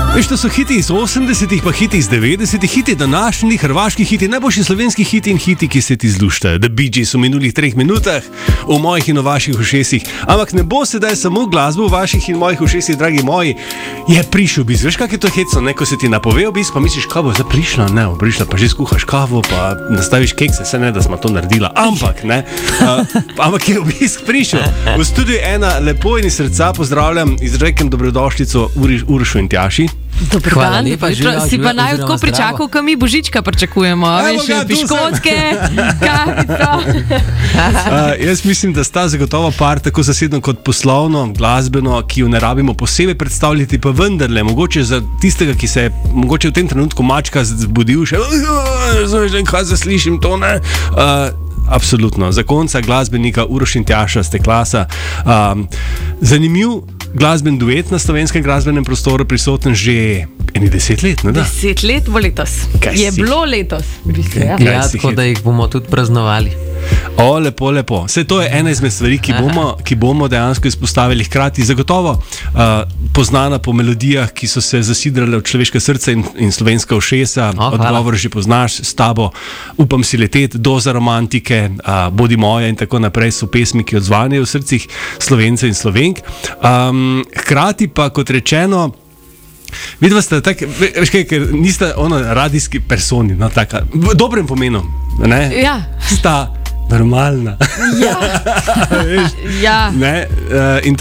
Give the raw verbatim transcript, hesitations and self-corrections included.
Veš, to so hiti iz osemdesetih, pa hiti iz devetdesetih, hiti današnji, hrvaški hiti, najboljši slovenski hiti in hiti, ki se ti zluštajo. The Bee Gees v minulih treh minutah, v mojih in v vaših ušesih. Ampak ne bo sedaj samo glasbo v vaših in mojih ušesih, dragi moji. Je prišel obisk. Veš, kak je to hecno, ne? Ko se ti napove obisk, pa misliš, kaj bo zdaj prišla, ne, prišla, pa že skuhaš kavo, pa nastaviš kekse, se ne, da smo to naredila. Ampak, ne, uh, ampak je obisk prišel. V studiu ena lepo in iz srca pozdravljam, izrekem dobrodošlico Uri, Urošu in Tjaši. Dobar dan, lepa, življa, si pa naj tako pričakal, ko mi Božička pričakujemo. Veš, ga, piškotke, kavico. uh, jaz mislim, da sta zagotovo par tako zasedno kot poslovno, glasbeno, ki jo ne rabimo posebej predstavljati, pa vendarle, mogoče za tistega, ki se je mogoče v tem trenutku mačka zbudil, še uh, kaj zaslišim to, ne? Uh, Absolutno, za konca glasbenika Uroš in Tjaša ste klasa. Um, zanimiv glasben duet na slovenskem glasbenem prostoru prisoten že eni deset let, ne da? Deset let bo letos. Kaj je si? bilo letos. Ja, ja, tako da jih bomo tudi praznovali. O, lepo, lepo. Vse to je ena izmed stvari, ki bomo, ki bomo dejansko izpostavili. Hkrati zagotovo uh, poznana po melodijah, ki so se zasidrale v človeška srca in, in slovenska ušesa. O, odgovor že poznaš, s tabo upam si leteti, doza romantike, uh, bodi moja in tako naprej so pesmi, ki odzvanjajo v srcih Slovencev in Slovenk. Um, hkrati pa, kot rečeno, vidva sta tak, veš kaj, ker nista ono radijski personi, no taka, v dobrem pomenu, ne? Ja. Sta normalna. Ja. Veš, Ja. ne, uh, in to